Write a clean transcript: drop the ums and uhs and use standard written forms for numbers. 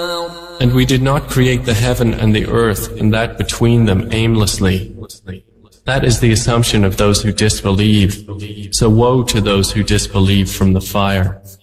And we did not create the heaven and the earth and that between them aimlessly. That is the assumption of those who disbelieve. So woe to those who disbelieve from the fire.